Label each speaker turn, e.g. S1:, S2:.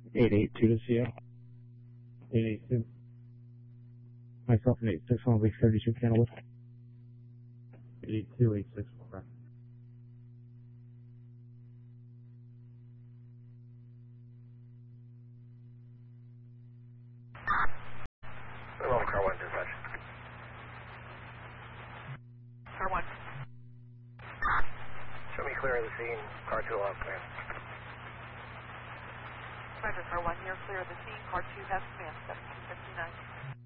S1: 882 to CO. 882. Myself and 86 on week 32 channel with 882, 86. Okay.
S2: Hello, car 1 dispatch.
S3: Car 1.
S2: Show me clear of the scene, car 2 off command.
S3: Roger, Car 1, you're clear of the scene. Car 2 has command, 1759.